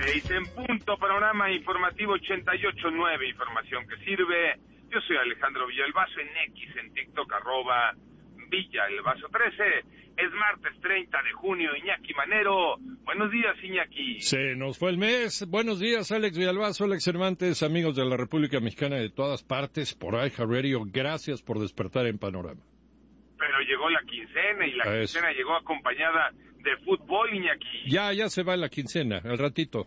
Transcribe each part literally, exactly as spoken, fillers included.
Seis en punto, programa informativo ochenta y ocho nueve, información que sirve. Yo soy Alejandro Villalbazo, en X, en TikTok, arroba Villalbazo trece. Es martes treinta de junio, Iñaki Manero. Buenos días, Iñaki. Se nos fue el mes. Buenos días, Alex Villalbazo, Alex Cervantes, amigos de la República Mexicana de todas partes, por iHeartRadio. Gracias por despertar en Panorama. Pero llegó la quincena y la A quincena eso. llegó acompañada de fútbol, Iñaki. Ya, ya se va la quincena, al ratito.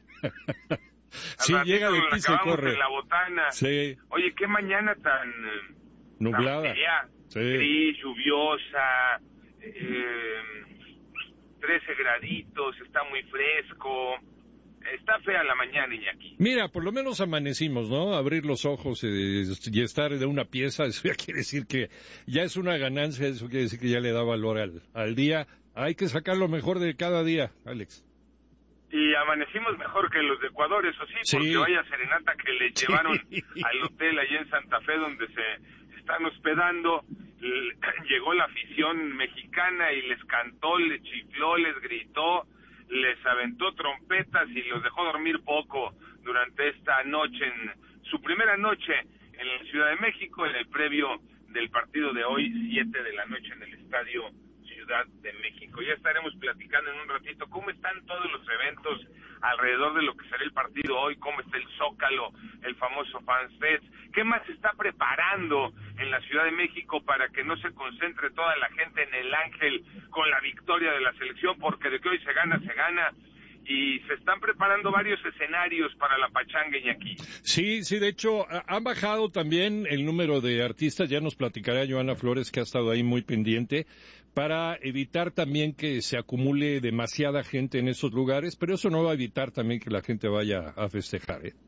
Sí, Al llega de ratito prisa y acabamos corre. en la botana. Sí, Oye, qué mañana tan... eh, nublada. tan fea, Sí. gris, lluviosa, eh, trece graditos, está muy fresco. Está fea la mañana, Iñaki. Mira, por lo menos amanecimos, ¿no? Abrir los ojos eh, y estar de una pieza, eso ya quiere decir que ya es una ganancia, eso quiere decir que ya le da valor al, al día. Hay que sacar lo mejor de cada día, Alex. Y amanecimos mejor que los de Ecuador, eso sí, Sí. porque vaya serenata que le Sí. llevaron al hotel allá en Santa Fe donde se están hospedando. L- Llegó la afición mexicana y les cantó, les chifló, les gritó, les aventó trompetas y los dejó dormir poco durante esta noche, en su primera noche en la Ciudad de México, en el previo del partido de hoy, siete de la noche en el Estadio Ciudad de México. Ya estaremos platicando en un ratito cómo están todos los eventos alrededor de lo que será el partido hoy, cómo está el Zócalo, el famoso Fans Fest, qué más se está preparando en la Ciudad de México para que no se concentre toda la gente en el Ángel con la victoria de la selección, porque de que hoy se gana, se gana. Y se están preparando varios escenarios para la pachanga, Iñaki. Sí, sí, de hecho, ha- han bajado también el número de artistas, ya nos platicará Joana Flores, que ha estado ahí muy pendiente, para evitar también que se acumule demasiada gente en esos lugares, pero eso no va a evitar también que la gente vaya a festejar, ¿eh?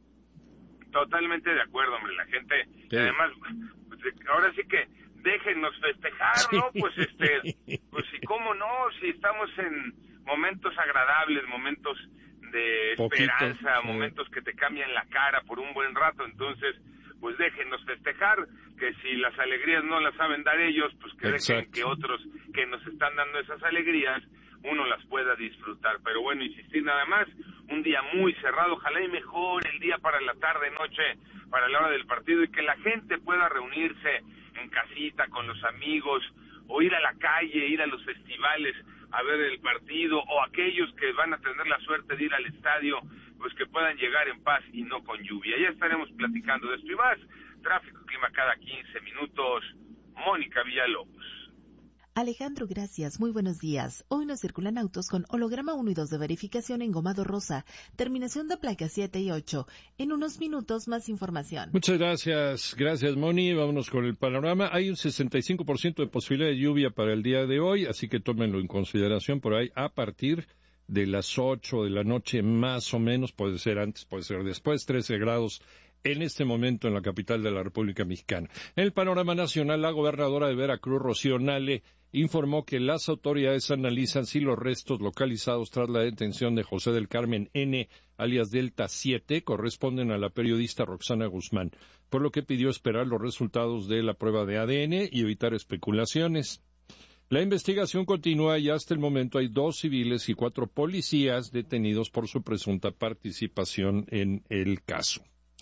Totalmente de acuerdo, hombre, la gente, Sí. además, pues, ahora sí que déjennos festejar, ¿no? Sí. Pues este, pues y cómo no, si estamos en momentos agradables, momentos de Poquitos, esperanza, sí. momentos que te cambian la cara por un buen rato, entonces, pues déjennos festejar, que si las alegrías no las saben dar ellos, pues que dejen Exacto. que otros que nos están dando esas alegrías, uno las pueda disfrutar. Pero bueno, insistir nada más, un día muy cerrado, ojalá y mejor el día para la tarde, noche, para la hora del partido, y que la gente pueda reunirse en casita con los amigos, o ir a la calle, ir a los festivales a ver el partido, o aquellos que van a tener la suerte de ir al estadio, pues que puedan llegar en paz y no con lluvia. Ya estaremos platicando de esto y más. Tráfico, clima cada quince minutos. Mónica Villalobos. Alejandro, gracias. Muy buenos días. Hoy nos circulan autos con holograma uno y dos de verificación engomado rosa, terminación de placas siete y ocho. En unos minutos más información. Muchas gracias, gracias Moni. Vámonos con el panorama. Hay un sesenta y cinco por ciento de posibilidad de lluvia para el día de hoy, así que tómenlo en consideración por ahí a partir de las ocho de la noche más o menos, puede ser antes, puede ser después, trece grados en este momento en la capital de la República Mexicana. En el panorama nacional, la gobernadora de Veracruz, Rocío Nale, informó que las autoridades analizan si los restos localizados tras la detención de José del Carmen N., alias Delta siete, corresponden a la periodista Roxana Guzmán, por lo que pidió esperar los resultados de la prueba de A D N y evitar especulaciones. La investigación continúa y hasta el momento hay dos civiles y cuatro policías detenidos por su presunta participación en el caso.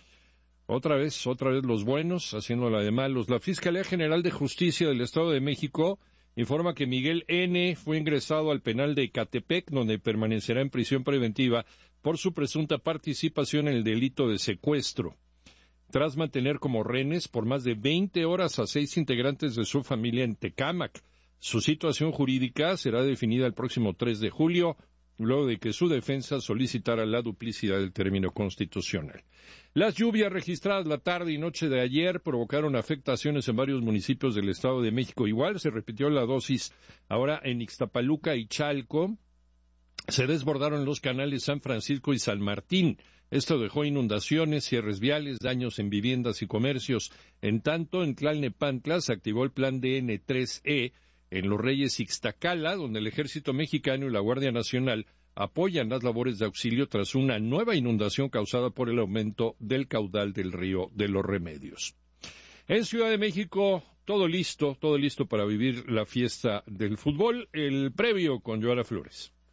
Otra vez, otra vez los buenos, haciéndola de malos. La Fiscalía General de Justicia del Estado de México informa que Miguel N. fue ingresado al penal de Ecatepec, donde permanecerá en prisión preventiva por su presunta participación en el delito de secuestro. Tras mantener como rehenes por más de veinte horas a seis integrantes de su familia en Tecámac, su situación jurídica será definida el próximo tres de julio, luego de que su defensa solicitara la duplicidad del término constitucional. Las lluvias registradas la tarde y noche de ayer provocaron afectaciones en varios municipios del Estado de México. Igual se repitió la dosis ahora en Ixtapaluca y Chalco. Se desbordaron los canales San Francisco y San Martín. Esto dejó inundaciones, cierres viales, daños en viviendas y comercios. En tanto, en Tlalnepantla se activó el plan D N tres E, en Los Reyes Ixtacala, donde el Ejército Mexicano y la Guardia Nacional apoyan las labores de auxilio tras una nueva inundación causada por el aumento del caudal del río de los Remedios. En Ciudad de México, todo listo, todo listo para vivir la fiesta del fútbol. El previo con Joana Flores.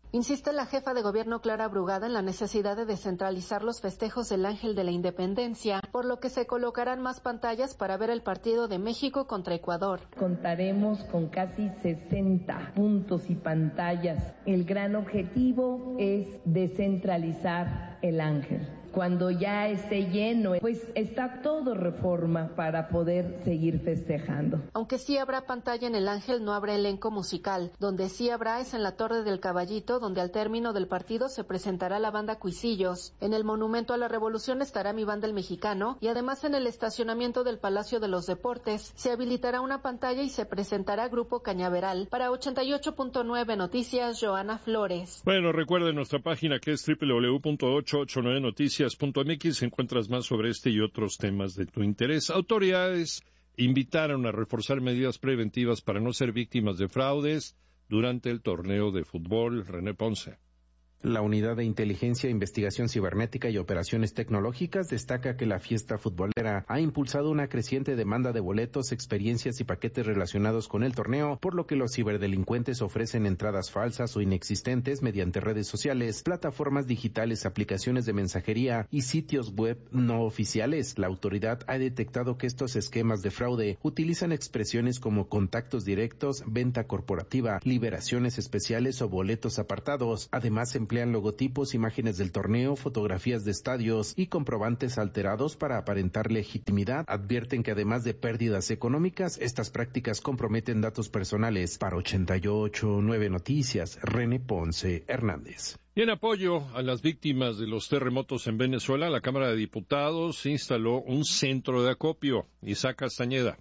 Insiste la jefa de gobierno Clara Brugada en la necesidad de descentralizar los festejos del Ángel de la Independencia, por lo que se colocarán más pantallas para ver el partido de México contra Ecuador. Contaremos con casi sesenta puntos y pantallas. El gran objetivo es descentralizar el Ángel. Cuando ya esté lleno, pues está todo Reforma para poder seguir festejando. Aunque sí habrá pantalla en el Ángel, no habrá elenco musical. Donde sí habrá es en la Torre del Caballito, donde al término del partido se presentará la banda Cuisillos. En el Monumento a la Revolución estará mi banda El Mexicano y además en el estacionamiento del Palacio de los Deportes se habilitará una pantalla y se presentará Grupo Cañaveral. Para ochenta y ocho punto nueve Noticias, Joana Flores. Bueno, recuerden nuestra página que es doble u doble u doble u punto ochocientos ochenta y nueve noticias punto m x. Encuentras más sobre este y otros temas de tu interés. Autoridades invitaron a reforzar medidas preventivas para no ser víctimas de fraudes durante el torneo de fútbol. René Ponce. La Unidad de Inteligencia, Investigación Cibernética y Operaciones Tecnológicas destaca que la fiesta futbolera ha impulsado una creciente demanda de boletos, experiencias y paquetes relacionados con el torneo, por lo que los ciberdelincuentes ofrecen entradas falsas o inexistentes mediante redes sociales, plataformas digitales, aplicaciones de mensajería y sitios web no oficiales. La autoridad ha detectado que estos esquemas de fraude utilizan expresiones como contactos directos, venta corporativa, liberaciones especiales o boletos apartados. Además, emplean logotipos, imágenes del torneo, fotografías de estadios y comprobantes alterados para aparentar legitimidad. Advierten que además de pérdidas económicas, estas prácticas comprometen datos personales. Para ochenta y ocho punto nueve Noticias, René Ponce Hernández. Y en apoyo a las víctimas de los terremotos en Venezuela, la Cámara de Diputados instaló un centro de acopio. Isaac Castañeda.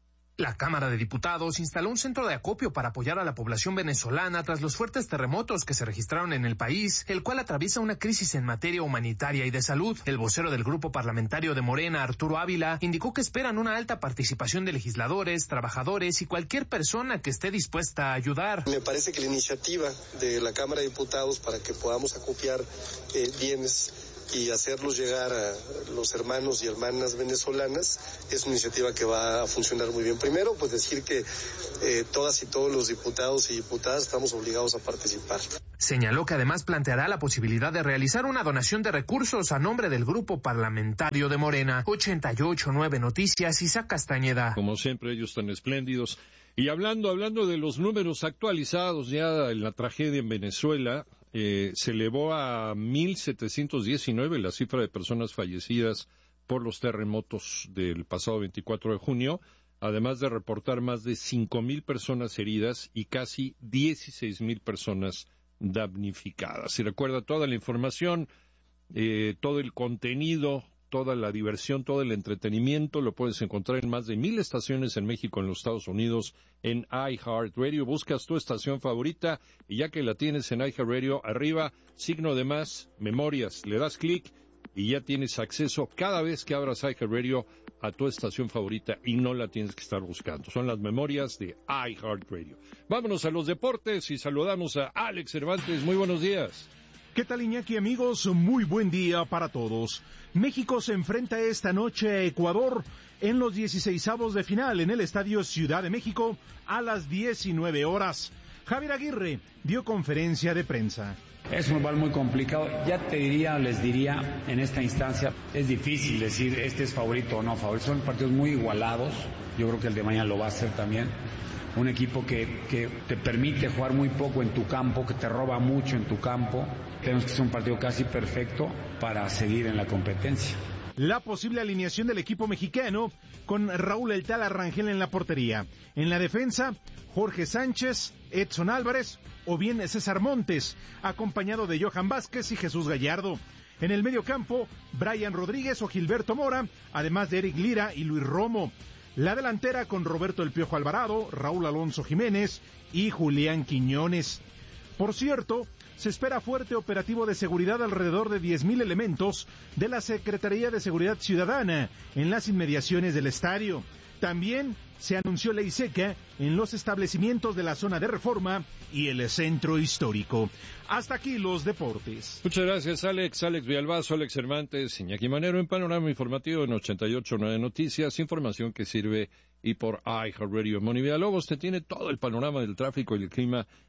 La Cámara de Diputados instaló un centro de acopio para apoyar a la población venezolana tras los fuertes terremotos que se registraron en el país, el cual atraviesa una crisis en materia humanitaria y de salud. El vocero del grupo parlamentario de Morena, Arturo Ávila, indicó que esperan una alta participación de legisladores, trabajadores y cualquier persona que esté dispuesta a ayudar. Me parece que la iniciativa de la Cámara de Diputados para que podamos acopiar eh, bienes y hacerlos llegar a los hermanos y hermanas venezolanas es una iniciativa que va a funcionar muy bien. Primero, pues decir que eh, todas y todos los diputados y diputadas estamos obligados a participar. Señaló que además planteará la posibilidad de realizar una donación de recursos a nombre del grupo parlamentario de Morena. ochenta y ocho punto nueve Noticias, Isaac Castañeda. Como siempre, ellos están espléndidos. Y hablando, hablando de los números actualizados ya en la tragedia en Venezuela, eh, se elevó a mil setecientos diecinueve la cifra de personas fallecidas por los terremotos del pasado veinticuatro de junio, además de reportar más de cinco mil personas heridas y casi dieciséis mil personas damnificadas. Y recuerda, toda la información, eh, todo el contenido, toda la diversión, todo el entretenimiento lo puedes encontrar en más de mil estaciones en México, en los Estados Unidos, en iHeartRadio. Buscas tu estación favorita y ya que la tienes en iHeartRadio, arriba, signo de más, memorias, le das clic y ya tienes acceso cada vez que abras iHeartRadio a tu estación favorita y no la tienes que estar buscando. Son las memorias de iHeartRadio. Vámonos a los deportes y saludamos a Alex Cervantes. Muy buenos días. ¿Qué tal, Iñaki, amigos? Muy buen día para todos. México se enfrenta esta noche a Ecuador en los dieciseisavos de final en el Estadio Ciudad de México a las diecinueve horas. Javier Aguirre dio conferencia de prensa. Es un rival muy complicado. Ya te diría, les diría, en esta instancia, es difícil decir este es favorito o no favorito. Son partidos muy igualados. Yo creo que el de mañana lo va a hacer también. Un equipo que, que te permite jugar muy poco en tu campo, que te roba mucho en tu campo. Tenemos que hacer un partido casi perfecto para seguir en la competencia. La posible alineación del equipo mexicano con Raúl El Tala Rangel en la portería. En la defensa, Jorge Sánchez, Edson Álvarez o bien César Montes, acompañado de Johan Vázquez y Jesús Gallardo. En el medio campo, Brian Rodríguez o Gilberto Mora, además de Eric Lira y Luis Romo. La delantera con Roberto El Piojo Alvarado, Raúl Alonso Jiménez y Julián Quiñones. Por cierto, se espera fuerte operativo de seguridad alrededor de diez mil elementos de la Secretaría de Seguridad Ciudadana en las inmediaciones del estadio. También se anunció ley seca en los establecimientos de la zona de Reforma y el centro histórico. Hasta aquí los deportes. Muchas gracias, Alex. Alex Villalbazo, Alex Cervantes, Iñaki Manero en Panorama Informativo en ochenta y ocho punto nueve Noticias, información que sirve y por iHeartRadio. Moni Villalobos te tiene todo el panorama del tráfico y el clima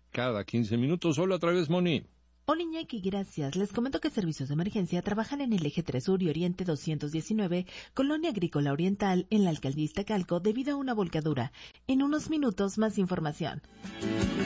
cada quince minutos. Hola otra vez, Moni. Hola Iñaki, gracias. Les comento que servicios de emergencia trabajan en el eje tres Sur y Oriente doscientos diecinueve, Colonia Agrícola Oriental, en la alcaldía Iztacalco, debido a una volcadura. En unos minutos más información.